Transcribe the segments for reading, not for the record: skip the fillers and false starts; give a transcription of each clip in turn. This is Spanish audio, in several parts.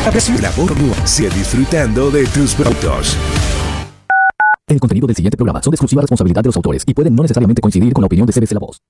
Sigue disfrutando de tus productos. El contenido del siguiente programa son de exclusiva responsabilidad de los autores y pueden no necesariamente coincidir con la opinión de CBC La Voz.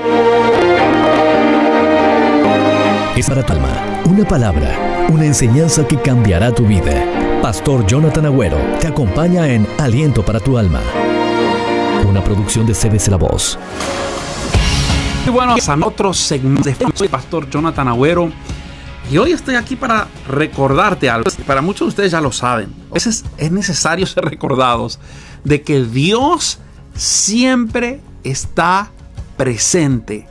Es para tu alma, una palabra, una enseñanza que cambiará tu vida. Pastor Jonathan Agüero te acompaña en Aliento para tu alma, una producción de CBC La Voz. Y bueno, a otro segmento. Soy Pastor Jonathan Agüero y hoy estoy aquí para recordarte algo. Para muchos de ustedes ya lo saben. A veces es necesario ser recordados de que Dios siempre está presente.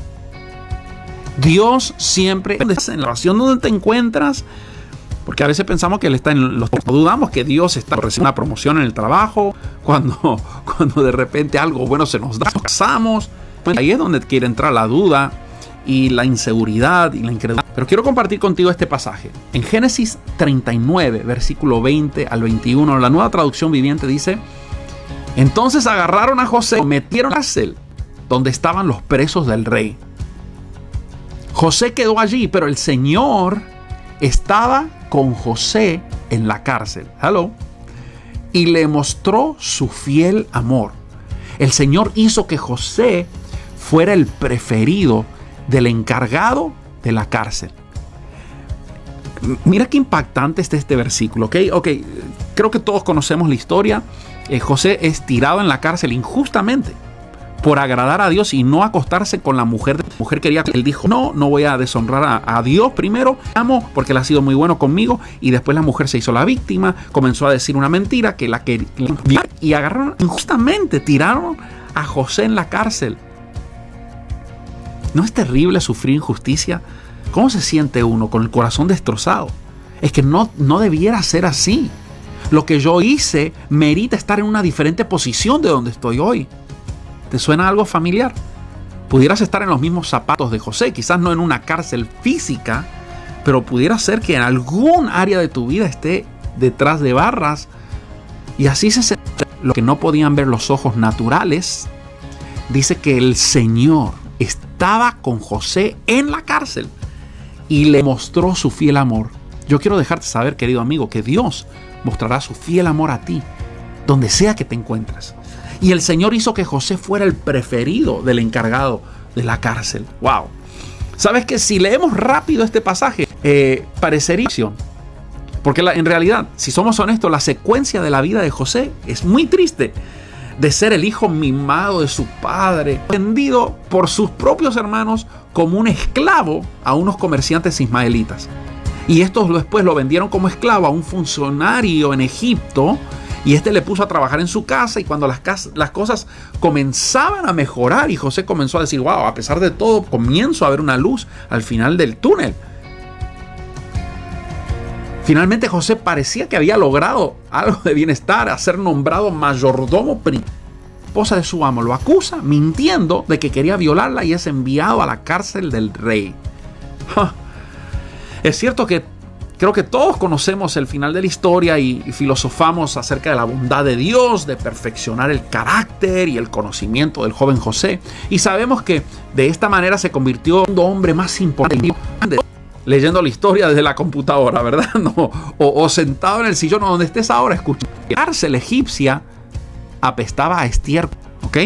Dios siempre en la oración donde te encuentras, porque a veces pensamos que Él está en los... Dudamos que Dios está recibiendo una promoción en el trabajo, cuando de repente algo bueno se nos da, nos casamos. Ahí es donde quiere entrar la duda y la inseguridad y la incredulidad. Pero quiero compartir contigo este pasaje. En Génesis 39, versículo 20 al 21, la Nueva Traducción Viviente dice: entonces agarraron a José y lo metieron en la cárcel donde estaban los presos del rey. José quedó allí, pero el Señor estaba con José en la cárcel. Hello. Y le mostró su fiel amor. El Señor hizo que José fuera el preferido del encargado de la cárcel. Mira qué impactante está este versículo, ¿ok? Creo que todos conocemos la historia. José es tirado en la cárcel injustamente por agradar a Dios y no acostarse con la mujer. La mujer quería, él dijo, no voy a deshonrar a Dios primero, amo porque él ha sido muy bueno conmigo, y después la mujer se hizo la víctima, comenzó a decir una mentira que la quería, y agarraron injustamente, tiraron a José en la cárcel. ¿No es terrible sufrir injusticia? ¿Cómo se siente uno con el corazón destrozado? Es que no debiera ser así. Lo que yo hice merita estar en una diferente posición de donde estoy hoy. ¿Te suena algo familiar? Pudieras estar en los mismos zapatos de José, quizás no en una cárcel física, pero pudiera ser que en algún área de tu vida esté detrás de barras, y así se sentía. Lo que no podían ver los ojos naturales, dice que el Señor estaba con José en la cárcel y le mostró su fiel amor. Yo quiero dejarte saber, querido amigo, que Dios mostrará su fiel amor a ti, donde sea que te encuentres. Y el Señor hizo que José fuera el preferido del encargado de la cárcel. ¡Wow! ¿Sabes que si leemos rápido este pasaje, parecería acción? Porque en realidad, si somos honestos, la secuencia de la vida de José es muy triste. De ser el hijo mimado de su padre, vendido por sus propios hermanos como un esclavo a unos comerciantes ismaelitas. Y estos después lo vendieron como esclavo a un funcionario en Egipto, y este le puso a trabajar en su casa, y cuando las cosas comenzaban a mejorar y José comenzó a decir, wow, a pesar de todo comienzo a ver una luz al final del túnel. Finalmente José parecía que había logrado algo de bienestar, a ser nombrado mayordomo esposa de su amo. Lo acusa mintiendo de que quería violarla y es enviado a la cárcel del rey. Es cierto que creo que todos conocemos el final de la historia y filosofamos acerca de la bondad de Dios, de perfeccionar el carácter y el conocimiento del joven José. Y sabemos que de esta manera se convirtió en un hombre más importante, leyendo la historia desde la computadora, ¿verdad? No, o sentado en el sillón o donde estés ahora, escuchando. La cárcel egipcia apestaba a estiércol, ¿ok?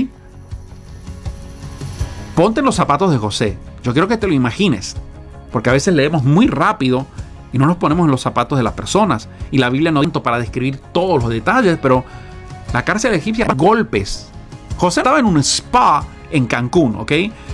Ponte en los zapatos de José. Yo quiero que te lo imagines, porque a veces leemos muy rápido y no nos ponemos en los zapatos de las personas. Y la Biblia no tanto para describir todos los detalles, pero la cárcel egipcia, golpes. José estaba en un spa en Cancún, ¿ok?